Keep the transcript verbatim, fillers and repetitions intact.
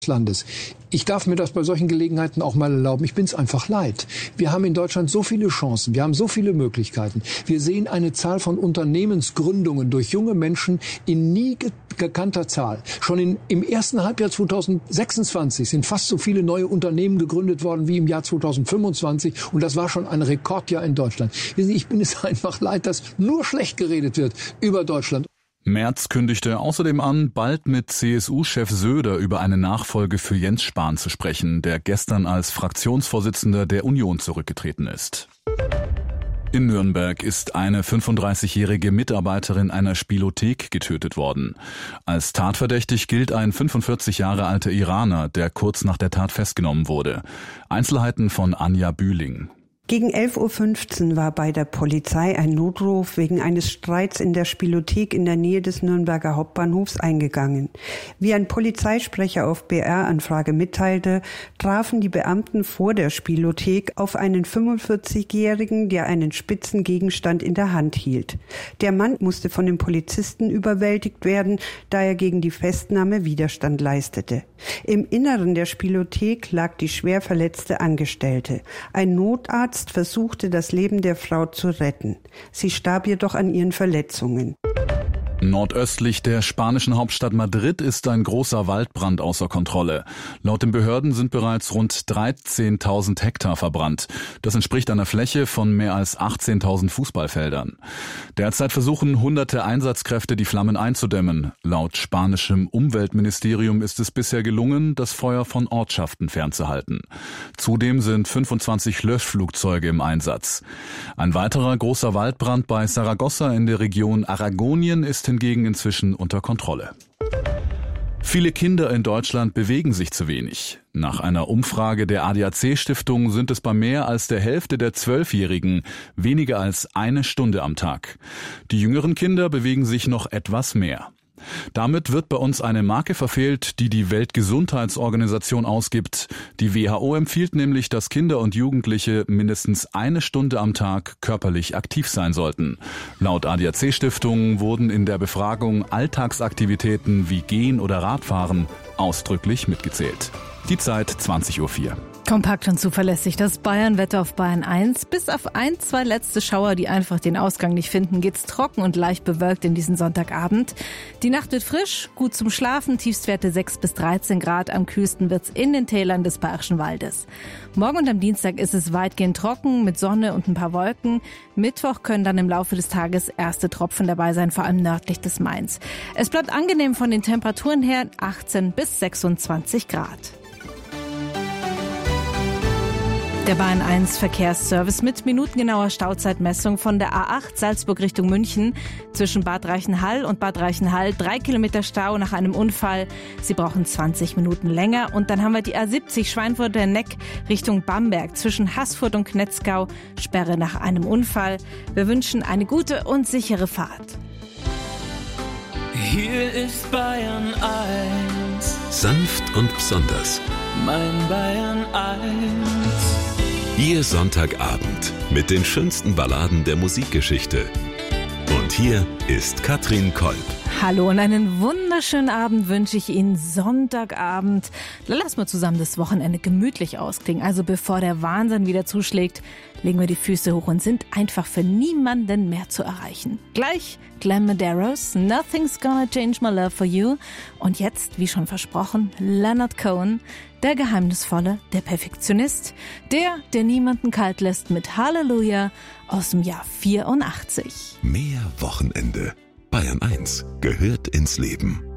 Landes. Ich darf mir das bei solchen Gelegenheiten auch mal erlauben. Ich bin es einfach leid. Wir haben in Deutschland so viele Chancen, wir haben so viele Möglichkeiten. Wir sehen eine Zahl von Unternehmensgründungen durch junge Menschen in nie ge- gekannter Zahl. Schon in, im ersten Halbjahr zweitausendsechsundzwanzig sind fast so viele neue Unternehmen gegründet worden wie im Jahr zweitausendfünfundzwanzig. Und das war schon ein Rekordjahr in Deutschland. Ich bin es einfach leid, dass nur schlecht geredet wird über Deutschland. Merz kündigte außerdem an, bald mit C S U-Chef Söder über eine Nachfolge für Jens Spahn zu sprechen, der gestern als Fraktionsvorsitzender der Union zurückgetreten ist. In Nürnberg ist eine fünfunddreißigjährige Mitarbeiterin einer Spielothek getötet worden. Als tatverdächtig gilt ein fünfundvierzig Jahre alter Iraner, der kurz nach der Tat festgenommen wurde. Einzelheiten von Anja Bühling. Gegen elf Uhr fünfzehn war bei der Polizei ein Notruf wegen eines Streits in der Spielothek in der Nähe des Nürnberger Hauptbahnhofs eingegangen. Wie ein Polizeisprecher auf B R-Anfrage mitteilte, trafen die Beamten vor der Spielothek auf einen fünfundvierzigjährigen, der einen spitzen Gegenstand in der Hand hielt. Der Mann musste von den Polizisten überwältigt werden, da er gegen die Festnahme Widerstand leistete. Im Inneren der Spielothek lag die schwer verletzte Angestellte. Ein Notarzt versuchte, das Leben der Frau zu retten. Sie starb jedoch an ihren Verletzungen. Nordöstlich der spanischen Hauptstadt Madrid ist ein großer Waldbrand außer Kontrolle. Laut den Behörden sind bereits rund dreizehntausend Hektar verbrannt. Das entspricht einer Fläche von mehr als achtzehntausend Fußballfeldern. Derzeit versuchen hunderte Einsatzkräfte, die Flammen einzudämmen. Laut spanischem Umweltministerium ist es bisher gelungen, das Feuer von Ortschaften fernzuhalten. Zudem sind fünfundzwanzig Löschflugzeuge im Einsatz. Ein weiterer großer Waldbrand bei Saragossa in der Region Aragonien ist hingegen inzwischen unter Kontrolle. Viele Kinder in Deutschland bewegen sich zu wenig. Nach einer Umfrage der A D A C-Stiftung sind es bei mehr als der Hälfte der Zwölfjährigen weniger als eine Stunde am Tag. Die jüngeren Kinder bewegen sich noch etwas mehr. Damit wird bei uns eine Marke verfehlt, die die Weltgesundheitsorganisation ausgibt. Die W H O empfiehlt nämlich, dass Kinder und Jugendliche mindestens eine Stunde am Tag körperlich aktiv sein sollten. Laut A D A C-Stiftung wurden in der Befragung Alltagsaktivitäten wie Gehen oder Radfahren ausdrücklich mitgezählt. Die Zeit zwanzig Uhr vier. Kompakt und zuverlässig das Bayern-Wetter auf Bayern eins. Bis auf ein, zwei letzte Schauer, die einfach den Ausgang nicht finden, geht's trocken und leicht bewölkt in diesen Sonntagabend. Die Nacht wird frisch, gut zum Schlafen, Tiefstwerte sechs bis dreizehn Grad. Am kühlsten wird's in den Tälern des Bayerischen Waldes. Morgen und am Dienstag ist es weitgehend trocken mit Sonne und ein paar Wolken. Mittwoch können dann im Laufe des Tages erste Tropfen dabei sein, vor allem nördlich des Mains. Es bleibt angenehm von den Temperaturen her, achtzehn bis sechsundzwanzig Grad. Der Bayern eins Verkehrsservice mit minutengenauer Stauzeitmessung von der A acht Salzburg Richtung München. Zwischen Bad Reichenhall und Bad Reichenhall drei Kilometer Stau nach einem Unfall. Sie brauchen zwanzig Minuten länger. Und dann haben wir die A siebzig Schweinfurter Neck Richtung Bamberg. Zwischen Haßfurt und Knetzgau Sperre nach einem Unfall. Wir wünschen eine gute und sichere Fahrt. Hier ist Bayern eins. Sanft und besonders. Mein Bayern eins. Ihr Sonntagabend mit den schönsten Balladen der Musikgeschichte. Und hier ist Katrin Kolb. Hallo und einen wunderschönen Abend wünsche ich Ihnen. Sonntagabend. Lass mal zusammen das Wochenende gemütlich ausklingen. Also bevor der Wahnsinn wieder zuschlägt, legen wir die Füße hoch und sind einfach für niemanden mehr zu erreichen. Gleich Glenn Medeiros, Nothing's Gonna Change My Love For You. Und jetzt, wie schon versprochen, Leonard Cohen, der Geheimnisvolle, der Perfektionist, der, der niemanden kalt lässt mit Halleluja aus dem Jahr vierundachtzig. Mehr Wochenende. Bayern eins gehört ins Leben.